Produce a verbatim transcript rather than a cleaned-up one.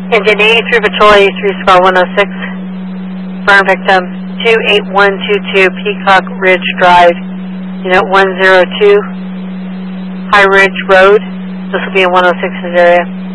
Engine eighty-three Patrol, eighty-three Squad one oh six. Burn victim two eight one two two Peacock Ridge Drive, Unit one oh two, High Ridge Road. This will be in one oh six's area.